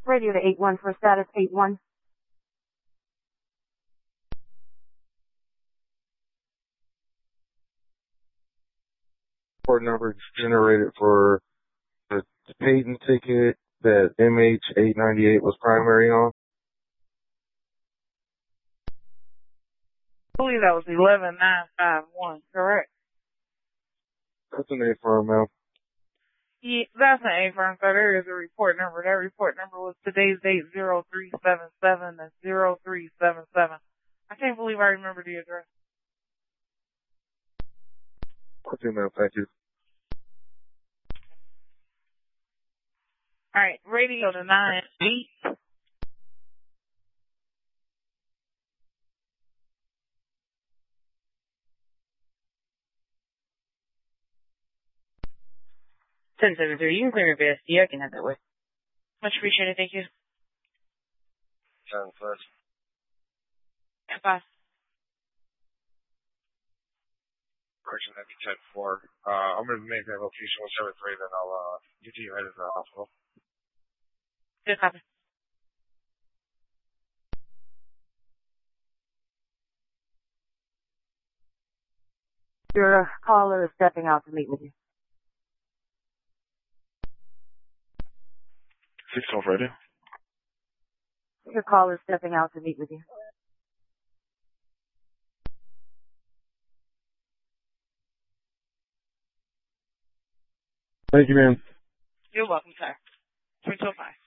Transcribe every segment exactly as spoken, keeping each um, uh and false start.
Radio to eight one for status eight one. Report number generated for the Peyton ticket that M H eight ninety-eight was primary on. I believe that was eleven nine five one, correct? That's an A firm, ma'am. Yeah, that's an A firm, so there is a report number. That report number was today's date zero three seven seven. That's zero three seven seven. I can't believe I remember the address. Okay, ma'am, thank you. All right, radio to nine eight. ten seven three, you can clear your best. Yeah, I can have that way. Much appreciated, thank you. Ten first. Bye. Correction, that'd be ten four. Uh, I'm going to make that location one seven three, then I'll, uh, get you headed to the hospital. Good copy. Your uh, caller is stepping out to meet with you. six twelve radio. Your caller is stepping out to meet with you. Thank you, ma'am. You're welcome, sir. three two five.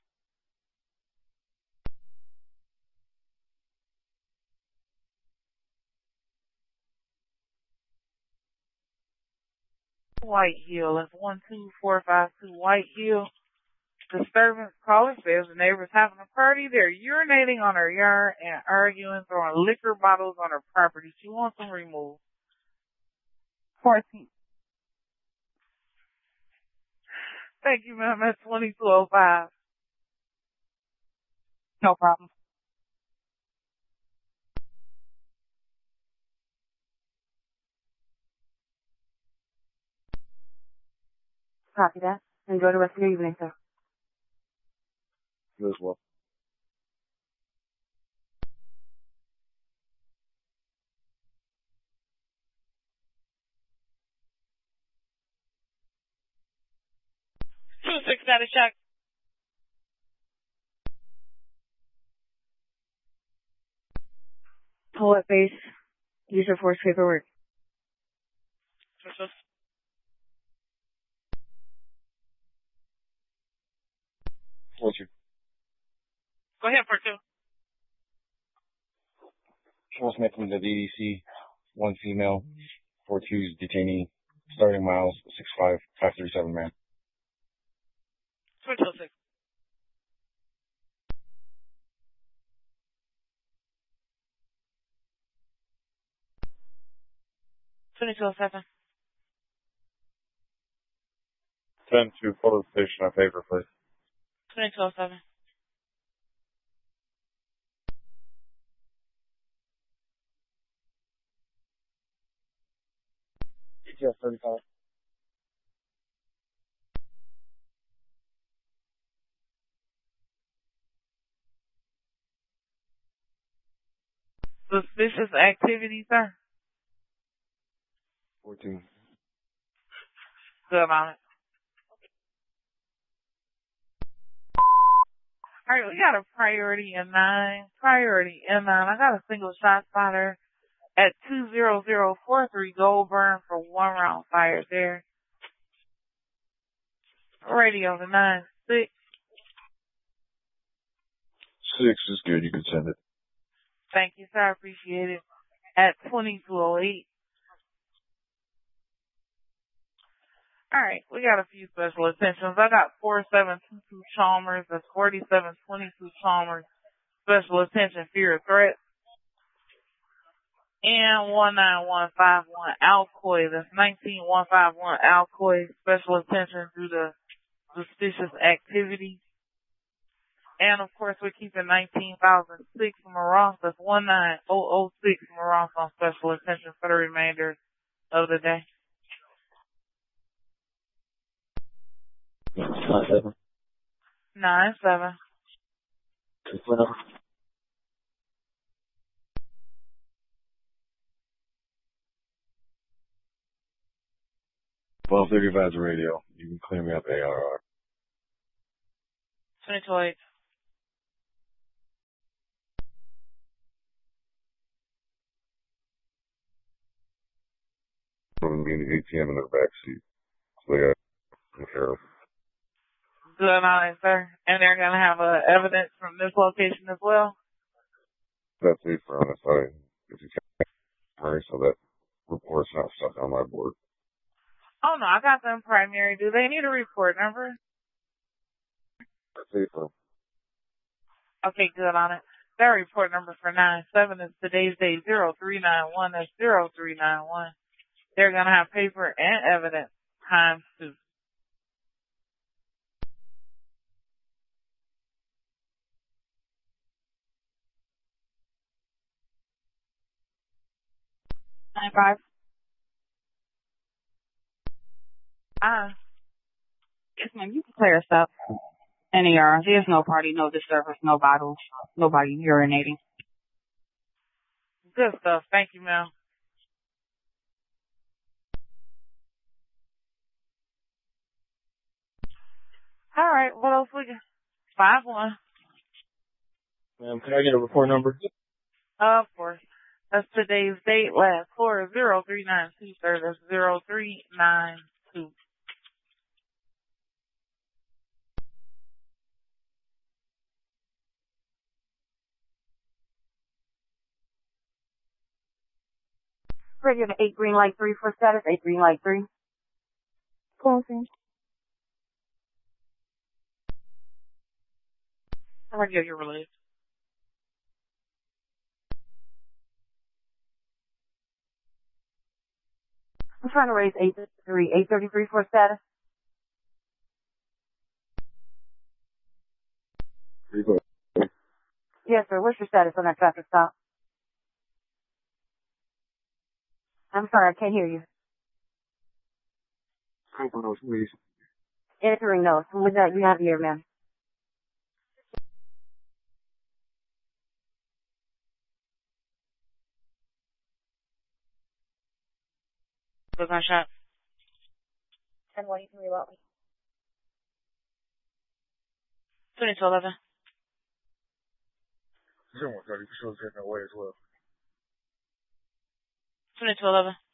White Hill. That's one two four five two White Hill. Disturbance caller says the neighbor's having a party. They're urinating on her yard and arguing, throwing liquor bottles on her property. She wants them removed. fourteen. Thank you, ma'am. That's twenty-two oh five. No problem. Copy that. Enjoy the rest of your evening, sir. You as well. two six status check. Pull up base. Use your force paperwork. What's your Go ahead, for two. Charles Smith from the D D C, one female, four two's detainee, starting miles, six five, five three seven, man. Switch oh six. twenty-two oh seven. ten to photo station on paper, please. twenty-two oh seven. G T S thirty-five. Suspicious activity, sir? fourteen. Good on it. All right, we got a priority in nine. Priority in nine. I got a single shot spotter at two zero zero four three Goldburn for one round fired there. Radio to nine six. Six is good. You can send it. Thank you, sir. I appreciate it. At twenty-two oh eight. All right, we got a few special attentions. I got four seven two two Chalmers. That's forty-seven twenty-two Chalmers. Special attention, fear of threat. And one nine one five one Alcoy. That's nineteen one five one Alcoy. Special attention due to suspicious activity. And of course, we're keeping nineteen thousand six Maroff. That's one nine oh oh six Maroff on special attention for the remainder of the day. Nine seven. Nine seven. Report number. twelve thirty-five to radio. You can clear me up A R R. twenty-two eight. From being the A T M in the back seat. So they got to take care of. Good on it, sir. And they're going to have uh, evidence from this location as well? That's it for on the side. If you can, hurry so that report's not stuck on my board. Oh, no, I got them primary. Do they need a report number? That's it for. Okay, good on it. Their report number for nine seven is today's date zero three nine one. That's zero three nine one. They're going to have paper and evidence times two. Nine five. Ah, Yes, ma'am. You can clear us up. N E R. There's no party, no disturbance, no bottles, nobody urinating. good stuff. Thank you, ma'am. All right, what else we got? five one. Ma'am, can I get a report number? Of course. That's today's date, last four, zero three nine two, sir. That's zero three nine two. Radio to eight green light three for status, eight green light three. Closing. Radio, you're released. I'm trying to raise eight three, eight thirty-three for status. Report. Yes, sir. What's your status on that traffic stop? I'm sorry, I can't hear you. Open those, please. Entering those. With that, you have here, ma'am. Was my shot? ten one, you can reload me. twenty-two eleven. zero one thirty, for sure, taking away as well. twenty-two eleven.